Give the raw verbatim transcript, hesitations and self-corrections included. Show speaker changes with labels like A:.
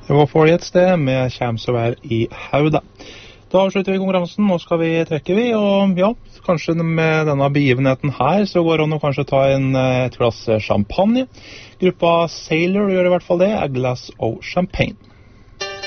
A: Det var for et sted med Kjem så vel i Hauda. Da avslutter vi konkurransen, nå skal vi trekke vi, og ja, kanskje med denne begivenheten her, så går det an å kanskje ta en, et glass champagne. Gruppa Sailor gjør i hvert fall det, A Glass of Champagne.